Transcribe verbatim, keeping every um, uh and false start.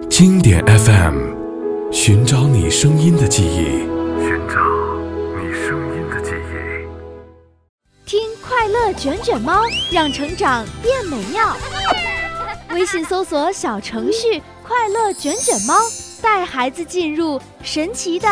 经典 F M， 寻找你声音的记忆， 寻找你声音的记忆。 听快乐卷卷猫，让成长变美妙。微信搜索小程序快乐卷卷猫，带孩子进入神奇的